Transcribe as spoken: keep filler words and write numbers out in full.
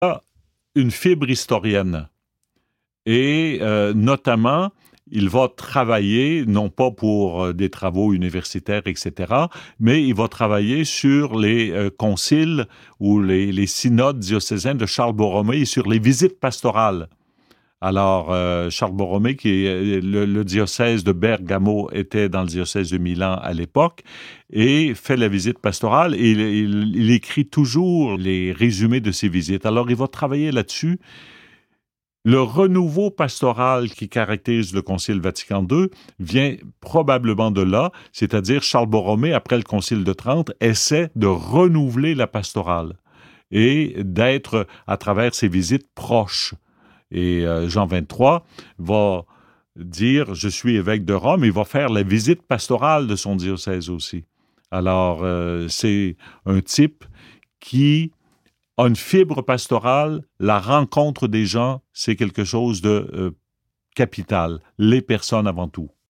a une fibre historienne. Et euh, notamment, il va travailler, non pas pour euh, des travaux universitaires, et cetera, mais il va travailler sur les euh, conciles ou les, les synodes diocésains de Charles Borromée et sur les visites pastorales. Alors, euh, Charles Borromée, qui est le, le diocèse de Bergamo, était dans le diocèse de Milan à l'époque, et fait la visite pastorale, et il, il, il écrit toujours les résumés de ses visites. Alors, il va travailler là-dessus. Le renouveau pastoral qui caractérise le Concile Vatican deux vient probablement de là, c'est-à-dire Charles Borromée, après le Concile de Trente, essaie de renouveler la pastorale et d'être, à travers ses visites, proche. Et euh, Jean vingt-trois va dire « Je suis évêque de Rome », il va faire la visite pastorale de son diocèse aussi. Alors, euh, c'est un type qui a une fibre pastorale, la rencontre des gens, c'est quelque chose de euh, capital. Les personnes avant tout.